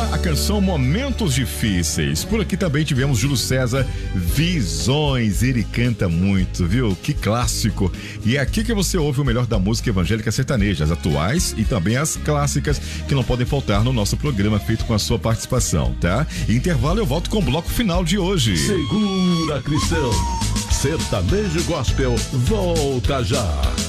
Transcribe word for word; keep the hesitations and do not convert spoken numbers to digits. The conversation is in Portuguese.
a canção Momentos Difíceis. Por aqui também tivemos Júlio César, Visões. Ele canta muito, viu? Que clássico. E é aqui que você ouve o melhor da música evangélica sertaneja, as atuais e também as clássicas que não podem faltar no nosso programa feito com a sua participação, tá? E intervalo, eu volto com o bloco final de hoje. Segura, Cristão. Sertanejo Gospel volta já.